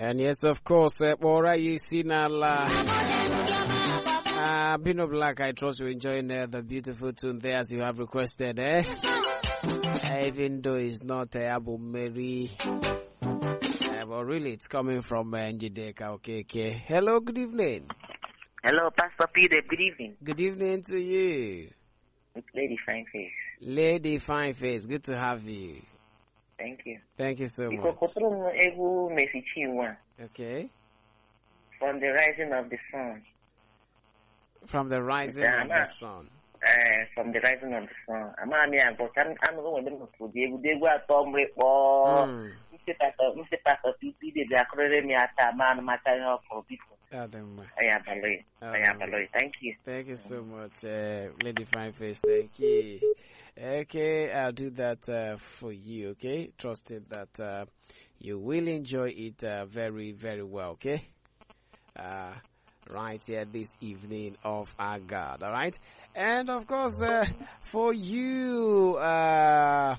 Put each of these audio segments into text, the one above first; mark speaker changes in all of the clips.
Speaker 1: And yes, of course, Bora Yisinala. Bino Black, I trust you're enjoying the beautiful tune there as you have requested, even though it's not Abu Mary. But really, it's coming from Njideka. Okay. Hello, good evening.
Speaker 2: Hello, Pastor Peter. Good evening.
Speaker 1: Good evening to you.
Speaker 2: It's Lady Fine Face.
Speaker 1: Lady Fine Face, good to have you.
Speaker 2: Thank you.
Speaker 1: Thank you so much. Okay.
Speaker 2: From the rising of the sun.
Speaker 1: From the rising of the sun.
Speaker 2: From the rising of the sun. I'm going Thank you.
Speaker 1: Thank you so much, Lady Fine Face. Thank you. Okay, I'll do that for you, okay? Trusting that you will enjoy it very, very well, okay? Right here this evening of our God, all right? And of course, for you, that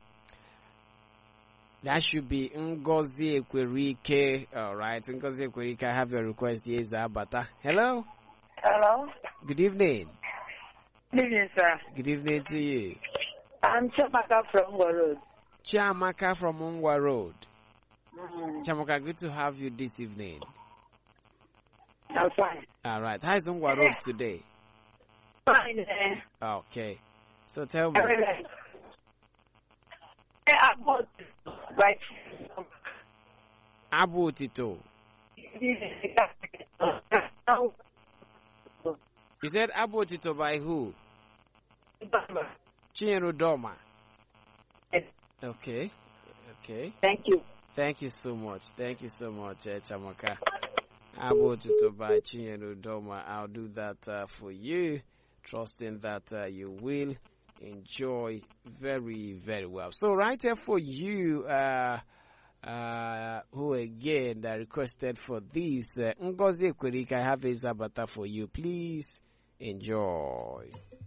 Speaker 1: should be Ngozi Ekwerike, all right? Ngozi Ekwerike, I have a request here, Zabata. Hello?
Speaker 3: Hello?
Speaker 1: Good evening.
Speaker 3: Good evening, sir.
Speaker 1: Good evening to you.
Speaker 3: I'm Chamaka from Ungwa Road.
Speaker 1: Chamaka from Ungwa Road. Chamaka, good to have you this evening.
Speaker 3: I'm fine.
Speaker 1: All right. How is Ungwa Road today?
Speaker 3: Fine.
Speaker 1: Okay. So tell me.
Speaker 3: Right.
Speaker 1: Abu Tito. You said Abu Tito by who? Chinyeru Doma. Okay.
Speaker 3: Thank you.
Speaker 1: Thank you so much. Chamaka. Abu Tito by Chinyeru Doma. I'll do that for you, trusting that you will enjoy very, very well. So right here for you, who again requested for this, Ngozi Ekwerike, I have a Zabata for you. Please enjoy.